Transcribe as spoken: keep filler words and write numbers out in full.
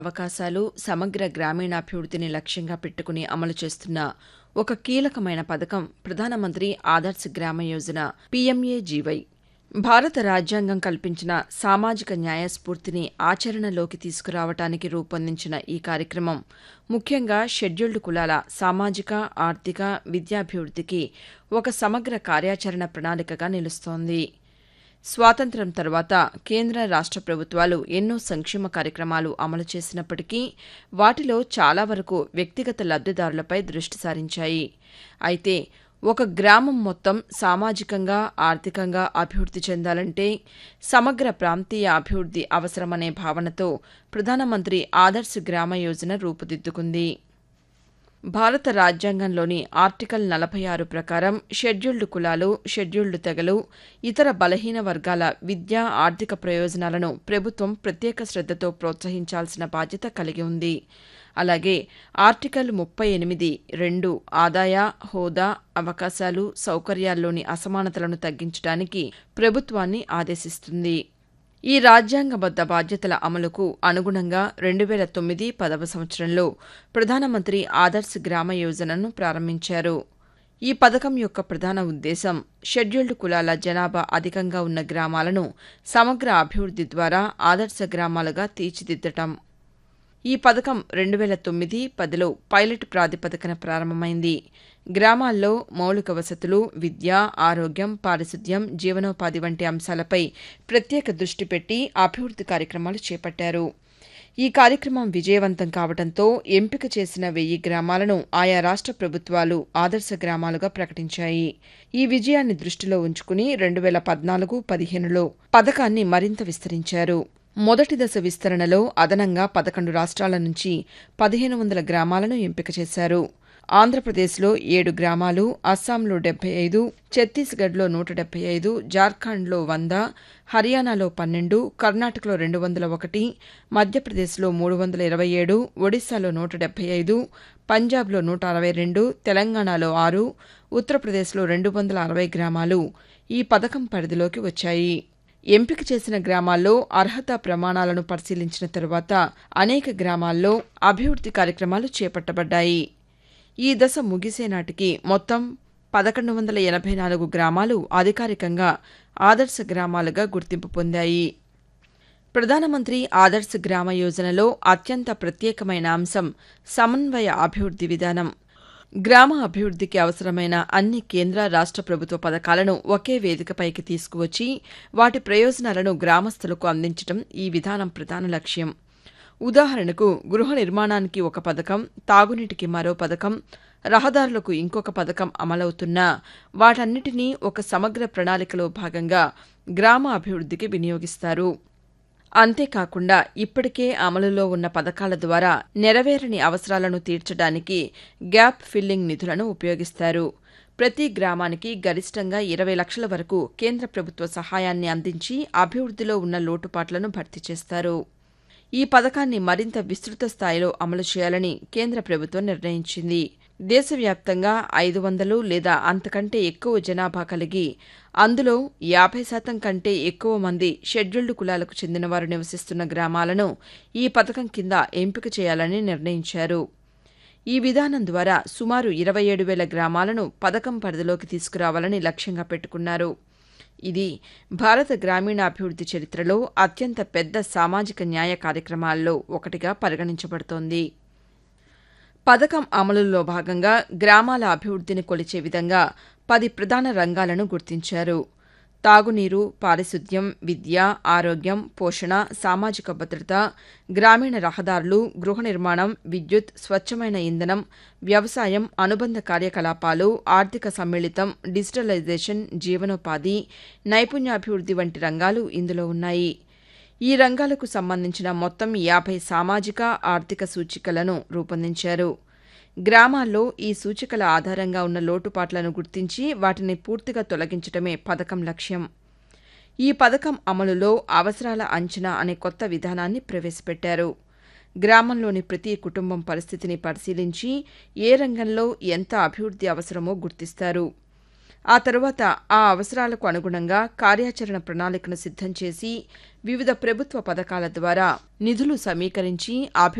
అవకాశాలు, సమగ్ర గ్రామీణాభివృద్ధిని లక్ష్యంగా పెట్టుకుని అమలు చేస్తున్న ఒక కీలకమైన పథకం ప్రధానమంత్రి ఆదర్శ్ గ్రామ యోజన పీఎంఏజీవై. భారత రాజ్యాంగం కల్పించిన సామాజిక న్యాయ స్ఫూర్తిని ఆచరణలోకి తీసుకురావటానికి రూపొందించిన ఈ కార్యక్రమం ముఖ్యంగా షెడ్యూల్డ్ కులాల సామాజిక, ఆర్థిక, విద్యాభివృద్ధికి ఒక సమగ్ర కార్యాచరణ ప్రణాళికగా నిలుస్తోంది. స్వాతంత్ర్యం తర్వాత కేంద్ర, రాష్ట్ర ప్రభుత్వాలు ఎన్నో సంక్షేమ కార్యక్రమాలు అమలు చేసినప్పటికీ వాటిలో చాలా వరకు వ్యక్తిగత లబ్ధిదారులపై దృష్టి సారించాయి. అయితే ఒక గ్రామం మొత్తం సామాజికంగా, ఆర్థికంగా అభివృద్ధి చెందాలంటే సమగ్ర ప్రాంతీయ అభివృద్ధి అవసరమనే భావనతో ప్రధానమంత్రి ఆదర్శ్ గ్రామ యోజన రూపుదిద్దుకుంది. భారత రాజ్యాంగంలోని ఆర్టికల్ నలభై ఆరు ప్రకారం షెడ్యూల్డ్ కులాలు, షెడ్యూల్డ్ తెగలు, ఇతర బలహీన వర్గాల విద్యా, ఆర్థిక ప్రయోజనాలను ప్రభుత్వం ప్రత్యేక శ్రద్ధతో ప్రోత్సహించాల్సిన బాధ్యత కలిగి ఉంది. అలాగే ఆర్టికల్ ముప్పై ఎనిమిది రెండు ఆదాయ, హోదా, అవకాశాలు, సౌకర్యాల్లోని అసమానతలను తగ్గించడానికి ప్రభుత్వాన్ని ఆదేశిస్తుంది. ఈ రాజ్యాంగబద్ద బాధ్యతల అమలుకు అనుగుణంగా రెండు వేల తొమ్మిది పదవ సంవత్సరంలో ప్రధానమంత్రి ఆదర్శ్ గ్రామ యోజనను ప్రారంభించారు. ఈ పథకం యొక్క ప్రధాన ఉద్దేశం షెడ్యూల్డ్ కులాల జనాభా అధికంగా ఉన్న గ్రామాలను సమగ్ర అభివృద్ధి ద్వారా ఆదర్శ గ్రామాలుగా తీర్చిదిద్దటం. ఈ పథకం రెండు వేల తొమ్మిది పదిలో పైలట్ ప్రాతిపదికన ప్రారంభమైంది. గ్రామాల్లో మౌలిక వసతులు, విద్య, ఆరోగ్యం, పారిశుద్ధ్యం, జీవనోపాధి వంటి అంశాలపై ప్రత్యేక దృష్టి పెట్టి అభివృద్ధి కార్యక్రమాలు చేపట్టారు. ఈ కార్యక్రమం విజయవంతం కావడంతో ఎంపిక చేసిన వెయ్యి గ్రామాలను ఆయా రాష్ట్ర ప్రభుత్వాలు ఆదర్శ గ్రామాలుగా ప్రకటించాయి. ఈ విజయాన్ని దృష్టిలో ఉంచుకుని రెండు వేల పద్నాలుగు పదిహేనులో పథకాన్ని మరింత విస్తరించారు. మొదటి దశ విస్తరణలో అదనంగా పదకొండు రాష్ట్రాల నుంచి పదిహేను వందల గ్రామాలను ఎంపిక చేశారు. ఆంధ్రప్రదేశ్లో ఏడు గ్రామాలు, అస్సాంలో డెబ్బై ఐదు, ఛత్తీస్గఢ్లో నూట డెబ్బై ఐదు, జార్ఖండ్లో వంద, హర్యానాలో పన్నెండు, కర్ణాటకలో రెండు వందల ఒకటి, మధ్యప్రదేశ్లో మూడు వందల ఇరవై ఏడు, ఒడిశాలో నూట డెబ్బై ఐదు, పంజాబ్లో నూట అరవై రెండు, తెలంగాణలో ఆరు, ఉత్తరప్రదేశ్లో రెండు వందల అరవై గ్రామాలు ఈ పథకం పరిధిలోకి వచ్చాయి. ఎంపిక చేసిన గ్రామాల్లో అర్హతా ప్రమాణాలను పరిశీలించిన తరువాత అనేక గ్రామాల్లో అభివృద్ధి కార్యక్రమాలు చేపట్టబడ్డాయి. ఈ దశ ముగిసే నాటికి మొత్తం పదకొండు వందల ఎనభై నాలుగు గ్రామాలు అధికారికంగా ఆదర్శ గ్రామాలుగా గుర్తింపు పొందాయి. ప్రధానమంత్రి ఆదర్శ్ గ్రామ యోజనలో అత్యంత ప్రత్యేకమైన అంశం సమన్వయ అభివృద్ధి విధానం. గ్రామ అభివృద్ధికి అవసరమైన అన్ని కేంద్ర, రాష్ట్ర ప్రభుత్వ పథకాలను ఒకే వేదికపైకి తీసుకువచ్చి వాటి ప్రయోజనాలను గ్రామస్తులకు అందించడం ఈ విధానం ప్రధాన లక్ష్యం. ఉదాహరణకు గృహ నిర్మాణానికి ఒక పథకం, తాగునీటికి మరో పథకం, రహదారులకు ఇంకొక పథకం అమలవుతున్నా వాటన్నిటినీ ఒక సమగ్ర ప్రణాళికలో భాగంగా గ్రామ అభివృద్ధికి వినియోగిస్తారు. అంతేకాకుండా ఇప్పటికే అమలులో ఉన్న పథకాల ద్వారా నెరవేరని అవసరాలను తీర్చడానికి గ్యాప్ ఫిల్లింగ్ నిధులను ఉపయోగిస్తారు. ప్రతి గ్రామానికి గరిష్టంగా ఇరవై లక్షల వరకు కేంద్ర ప్రభుత్వ సహాయాన్ని అందించి అభివృద్ధిలో ఉన్న లోటుపాట్లను భర్తీ చేస్తారు. ఈ పథకాన్ని మరింత విస్తృత స్థాయిలో అమలు చేయాలని కేంద్ర ప్రభుత్వం నిర్ణయించింది. దేశవ్యాప్తంగా ఐదు వందలు లేదా అంతకంటే ఎక్కువ జనాభా కలిగి అందులో యాభై శాతం కంటే ఎక్కువ మంది షెడ్యూల్డ్ కులాలకు చెందినవారు నివసిస్తున్న గ్రామాలను ఈ పథకం కింద ఎంపిక చేయాలని నిర్ణయించారు. ఈ విధానం ద్వారా సుమారు ఇరవై ఏడు వేల గ్రామాలను పథకం పరిధిలోకి తీసుకురావాలని లక్ష్యంగా పెట్టుకున్నారు. ఇది భారత గ్రామీణాభివృద్ధి చరిత్రలో అత్యంత పెద్ద సామాజిక న్యాయ కార్యక్రమాల్లో ఒకటిగా పరిగణించబడుతోంది. పథకం అమలులో భాగంగా గ్రామాల అభివృద్ధిని కొలిచే విధంగా పది ప్రధాన రంగాలను గుర్తించారు. తాగునీరు, పారిశుద్ధ్యం, విద్య, ఆరోగ్యం, పోషణ, సామాజిక భద్రత, గ్రామీణ రహదారులు, గృహ నిర్మాణం, విద్యుత్, స్వచ్ఛమైన ఇంధనం, వ్యవసాయం, అనుబంధ కార్యకలాపాలు, ఆర్థిక సమ్మిళితం, డిజిటలైజేషన్, జీవనోపాధి, నైపుణ్యాభివృద్ధి వంటి రంగాలు ఇందులో ఉన్నాయి. ఈ రంగాలకు సంబంధించిన మొత్తం యాభై సామాజిక, ఆర్థిక సూచికలను రూపొందించారు. గ్రామాల్లో ఈ సూచికల ఆధారంగా ఉన్న లోటుపాట్లను గుర్తించి వాటిని పూర్తిగా తొలగించడమే పథకం లక్ష్యం. ఈ పథకం అమలులో అవసరాల అంచనా అనే కొత్త విధానాన్ని ప్రవేశపెట్టారు. గ్రామంలోని ప్రతి కుటుంబం పరిస్థితిని పరిశీలించి ఏ రంగంలో ఎంత అభివృద్ధి అవసరమో గుర్తిస్తారు. ఆ తరువాత ఆ అవసరాలకు అనుగుణంగా కార్యాచరణ ప్రణాళికను సిద్దం చేసి వివిధ ప్రభుత్వ పథకాల ద్వారా నిధులు సమీకరించి